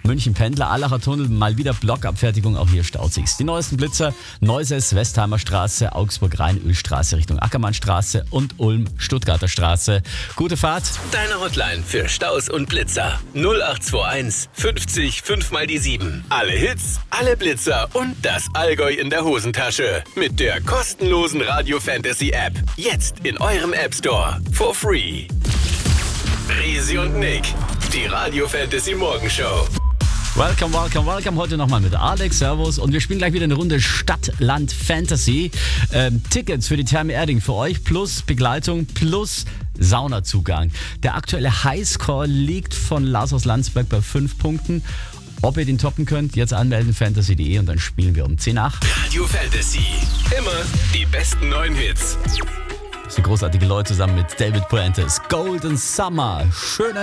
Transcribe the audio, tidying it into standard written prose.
München-Pendler, Allacher Tunnel, mal wieder Blockabfertigung, auch hier staut sich's. Die neuesten Blitzer, Neuses, Westheimer Straße, Augsburg-Rhein-Ölstraße Richtung Ackermannstraße und Ulm-Stuttgarter Straße. Gute Fahrt. Deine Hotline für Staus und Blitzer 0821 50 5 mal die 7. Alle Hits, alle Blitzer und das Allgäu in der Hosentasche. Mit der kostenlosen Radio Fantasy App. Jetzt in eurem App Store. For free. Resi und Nick, die Radio Fantasy Morgenshow. Welcome, welcome, welcome. Heute nochmal mit Alex, Servus. Und wir spielen gleich wieder eine Runde Stadt, Land, Fantasy. Tickets für die Therme Erding für euch, plus Begleitung, plus Saunazugang. Der aktuelle Highscore liegt von Lars aus Landsberg bei 5 Punkten. Ob ihr den toppen könnt, jetzt anmelden, fantasy.de, und dann spielen wir um 10 nach. Radio Fantasy, immer die besten neuen Hits. Das sind großartige Leute zusammen mit David Puentes. Golden Summer. Schöne